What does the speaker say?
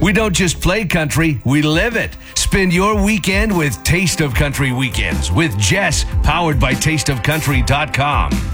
We don't just play country, we live it. Spend your weekend with Taste of Country Weekends with Jess, powered by tasteofcountry.com.